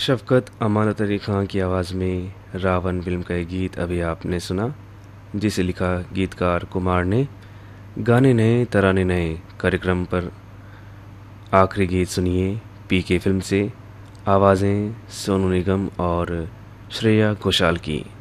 शफ़क़त अमानत अली ख़ान की आवाज़ में रावण फ़िल्म का ये गीत अभी आपने सुना, जिसे लिखा गीतकार कुमार ने। गाने नए तराने नए कार्यक्रम पर आखिरी गीत सुनिए पीके फ़िल्म से। आवाज़ें सोनू निगम और श्रेया घोषाल की।